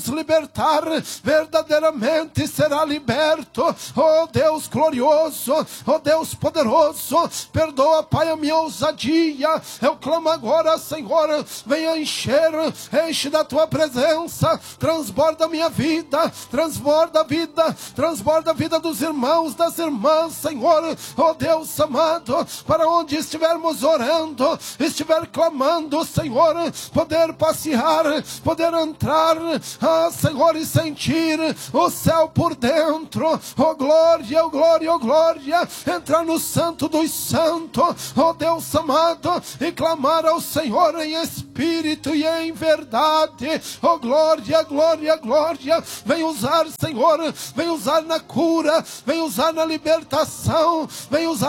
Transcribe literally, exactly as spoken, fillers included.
libertar, verdadeiramente será liberto. Oh Deus glorioso, oh Deus poderoso, perdoa, Pai, a minha ousadia. Eu clamo agora, Senhor, venha encher, enche da tua presença, transborda a minha vida, transborda a vida, transborda a vida dos irmãos, das irmãs, Senhor. Oh Deus amado, para onde estivermos orando, estiver clamando, Senhor, poder passear, poder entrar, ah, Senhor, e sentir o céu por dentro. Oh glória, oh glória, oh glória, entrar no santo dos santos, oh Deus amado, e clamar ao Senhor em espírito e em verdade. Oh glória, glória, glória, vem usar, Senhor, vem usar na cura, vem usar na libertação, vem usar